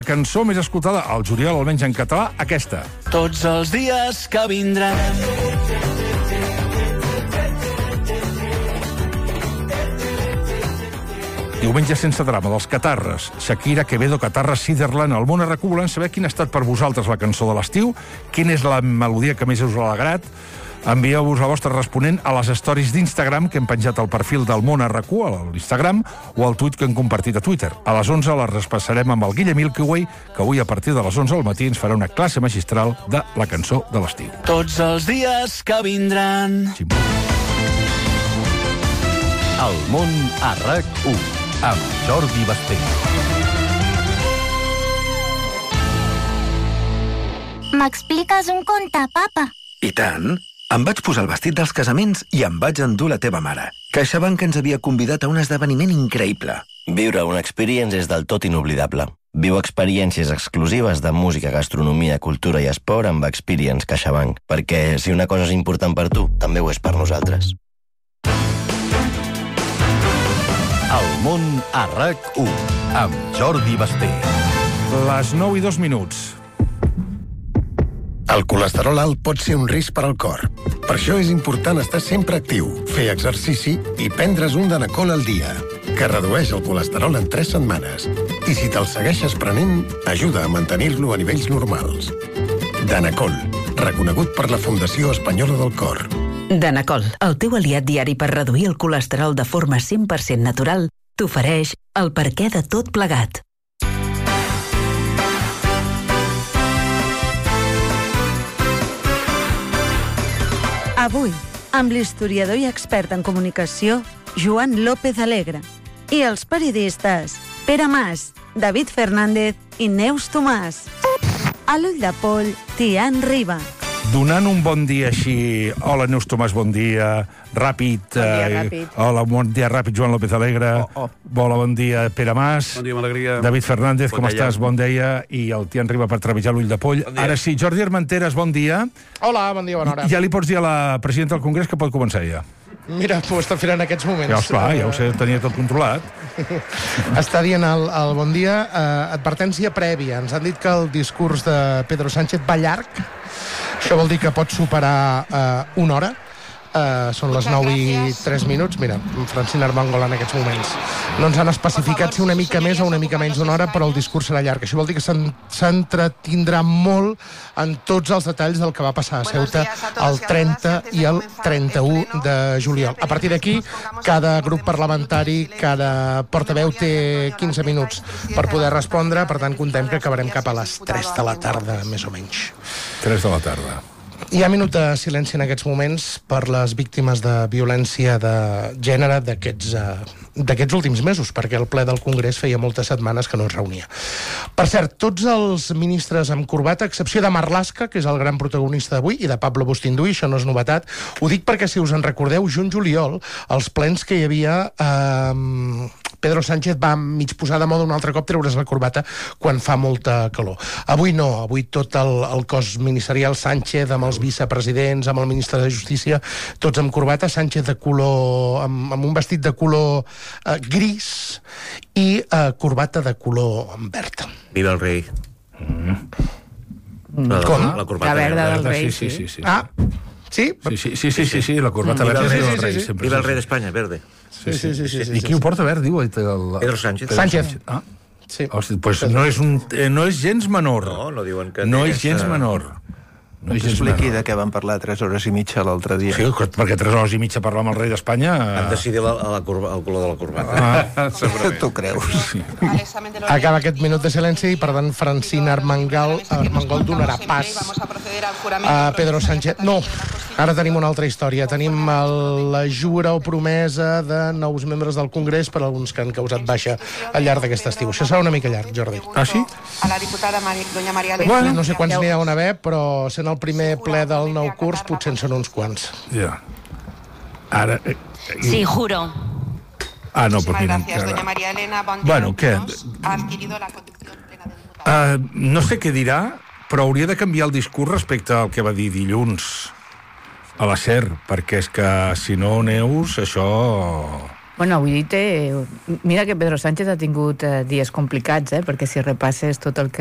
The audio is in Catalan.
Cançó més escoltada al juliol, almenys en català, aquesta. Tots els dies que vindran. Diumenge sense drama, dels Catarres. Shakira, Quevedo, Catarres, Siderland. Al món RQ volem saber quina ha estat per vosaltres la cançó de l'estiu, quina és la melodia que més us ha alegrat. Envieu-vos la vostra responent a les stories d'Instagram que hem penjat al perfil del món RQ, a l'Instagram, o al tuit que hem compartit a Twitter. A les 11 les repassarem amb el Guille Milkyway, que avui a partir de les 11 del matí ens farà una classe magistral de la cançó de l'estiu. Tots els dies que vindran. Sí. El món a RAC1 amb Jordi Basté. M'expliques un conte, papa? I tant. Em vaig posar el vestit dels casaments i em vaig endur la teva mare. CaixaBank ens havia convidat a un esdeveniment increïble. Viure una experience és del tot inoblidable. Viu experiències exclusives de música, gastronomia, cultura i esport amb Experience CaixaBank. Perquè si una cosa és important per tu, també ho és per nosaltres. El món a RAC1 amb Jordi Basté. Les 9:02. El colesterol alt pot ser un risc per al cor. Per això és important estar sempre actiu, fer exercici i prendre's un Danacol al dia, que redueix el colesterol en 3 setmanes. I si te'l segueixes prenent, ajuda a mantenir-lo a nivells normals. Danacol, reconegut per la Fundació Espanyola del Cor. Danacol, el teu aliat diari per reduir el colesterol de forma 100% natural, t'ofereix el perquè de tot plegat. Avui, amb l'historiador i expert en comunicació, Joan López Alegre, i els periodistes Pere Mas, David Fernández i Neus Tomàs. A l'ull de poll, Tian Riba. Donant un bon dia així... Hola, Neus Tomàs, bon dia. Ràpid. Bon dia, ràpid. Hola, bon dia, ràpid, Joan López Alegre. Hola, bon dia, Pere Mas. Bon dia, amb alegria. David Fernández, com estàs? Bon dia. I el Tian Riba per treballar l'ull de poll. Ara sí, Jordi Armenteres, bon dia. Hola, bon dia, bona hora. Ja li pots dir a la presidenta del Congrés que pot començar ja. Mira, ho està fent en aquests moments. Ja, esclar, ja ho sé, tenia tot controlat. Està dient el bon dia. Advertència prèvia. Ens han dit que el discurs de Pedro Sánchez va llarg. Això vol dir que pot superar una hora. Són les 9:03. Mira, Francina Armengol en aquests moments. No ens han especificat si una mica més o una mica menys d'una hora, però el discurs serà llarg. Això vol dir que s'entretindrà molt en tots els detalls del que va passar a Ceuta el 30 i el 31 de juliol. A partir d'aquí, cada grup parlamentari, cada portaveu té 15 minuts per poder respondre. Per tant, comptem que acabarem cap a les 3 de la tarda, més o menys. 3 de la tarda. Hi ha minut de silenci en aquests moments per les víctimes de violència de gènere d'aquests últims mesos, perquè el ple del Congrés feia moltes setmanes que no es reunia. Per cert, tots els ministres amb corbata, a excepció de Marlaska, que és el gran protagonista d'avui, i de Pablo Bustinduy, això no és novetat. Ho dic perquè, si us en recordeu, juny-juliol, els plens que hi havia... Pedro Sánchez va mig posar de moda un altre cop treure's la corbata quan fa molta calor. Avui no, avui tot el cos ministerial, Sánchez amb els vicepresidents, amb el ministre de Justícia, tots amb corbata, Sánchez de color, amb un vestit de color gris i corbata de color verd. Viva el rei. Com? La corbata verda del rei, sí. Ah, sí? Sí, la corbata verda del rei. Viva el rei d'Espanya, verde. Sí. I qui ho porta verd, diu? Pedro Sánchez. Sánchez. Ah, sí. Hosti, pues no és gens menor. No diuen que... No és gens menor. No t'expliqui de què van parlar 3 hores i mitja l'altre dia. Sí, perquè 3 hores i mitja parlar amb el rei d'Espanya... Han decidit el color de la corbata. Tu creus? Sí. Acaba aquest minut de silenci i, per tant, Francina Armengol donarà pas a Pedro Sánchez. No, ara tenim una altra història. Tenim la jura o promesa de nous membres del Congrés per alguns que han causat baixa al llarg d'aquest estiu. Això serà una mica llarg, Jordi. Ah, sí? A la diputada doña María Elena. No sé quants n'hi ha on haver, però sent el primer ple del nou curs potser en són uns quants. Ja. Ara... Sí, juro. Ah, no, pues mira... Doña María Elena, bueno, què? Ha adquirido la conducción plena del... No sé què dirà, però hauria de canviar el discurs respecte al que va dir dilluns a la SER, perquè és que, si no, Neus, això... Bueno, avui té... Mira que Pedro Sánchez ha tingut dies complicats, perquè si repasses tot el que